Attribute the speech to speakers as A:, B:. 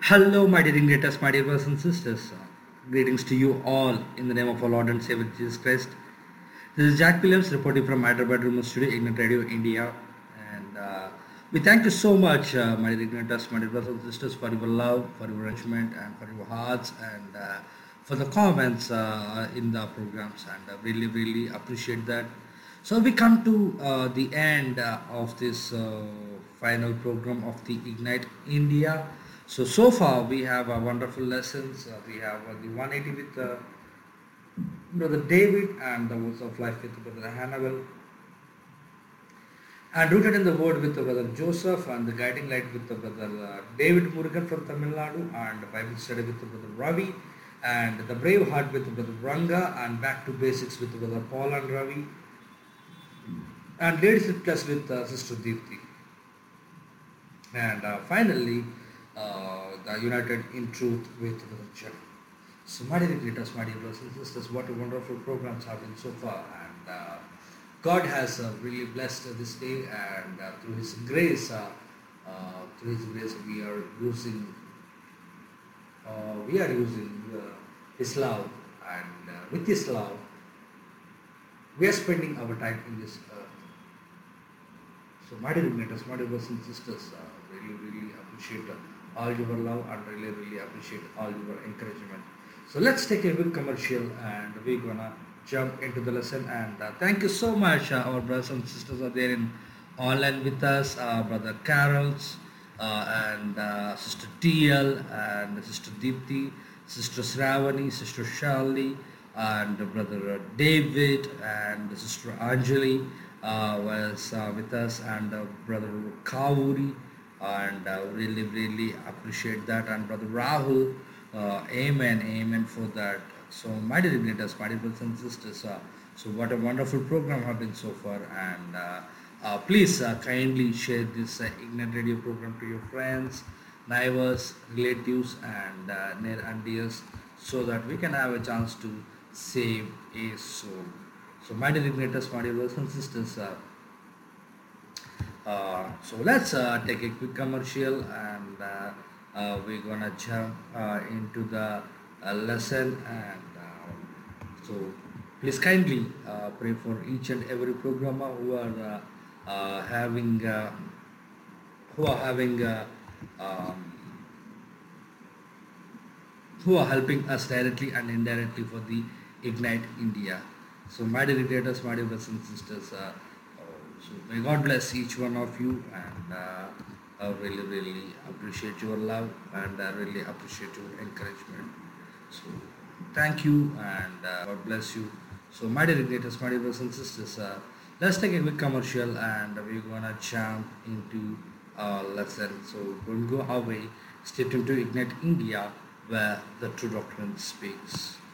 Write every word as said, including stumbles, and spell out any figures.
A: Hello, my dear Ignators, my dear brothers and sisters. Uh, Greetings to you all in the name of our Lord and Savior Jesus Christ. This is Jack Williams reporting from Hyderabad Room Studio, Ignat Radio, India. And uh, we thank you so much, uh, my dear Ignators, my dear brothers and sisters, for your love, for your encouragement, and for your hearts, and uh, for the comments uh, in the programs. And uh, really, really appreciate that. So we come to uh, the end uh, of this uh, final program of the Ignite India. So so far we have uh, wonderful lessons. Uh, we have uh, the one eighty with uh, Brother David and the words of life with Brother Hannibal, and rooted in the word with the Brother Joseph, and the guiding light with the Brother uh, David Murugan from Tamil Nadu, and the Bible study with the Brother Ravi, and the brave heart with the Brother Ranga, and back to basics with the Brother Paul and Ravi, and leadership class with uh, Sister Deepthi. And uh, finally, uh, the United in Truth with the Church. So, my dear creators, my dear brothers and sisters, what a wonderful programs have been so far. And uh, God has uh, really blessed uh, this day, and uh, through His grace, uh, uh, through His grace, we are using, uh, we are using uh, His love, and uh, with His love, we are spending our time in this earth. So, my dear creators, my dear brothers and sisters, uh, really, really appreciate uh, all your love, and really, really appreciate all your encouragement. So let's take a quick commercial, and we're gonna jump into the lesson. And uh, thank you so much, uh, our brothers and sisters are there in online with us, uh, Brother Carols, uh, and uh, Sister T L, and Sister Deepthi, Sister Sravani, Sister Shali, and Brother uh, David, and Sister Anjali uh, was uh, with us, and uh, Brother Kavuri, and uh, really, really appreciate that, and Brother Rahul. Uh, amen, amen for that. So, my dear igniters, my dear brothers and sisters, uh, so what a wonderful program have been so far, and uh, uh, please uh, kindly share this uh, Ignite Radio program to your friends, neighbors, relatives, and uh, near and dears, so that we can have a chance to save a soul. So, my dear igniters, my dear brothers and sisters, uh, uh, so let's uh, take a quick commercial, and uh, uh, we're gonna jump uh, into the uh, lesson. And uh, so please kindly uh, pray for each and every programmer who are uh, uh, having uh, who are having uh, um, who are helping us directly and indirectly for the Ignite India. So, my dear creators, my dear brothers and sisters, uh, uh, so may God bless each one of you, and uh, I really, really appreciate your love, and I really appreciate your encouragement. So, thank you, and uh, God bless you. So, my dear creators, my dear brothers and sisters, uh, let's take a quick commercial, and we're gonna jump into our lesson. So, don't go away. Stay tuned to Ignite India, where the true doctrine speaks.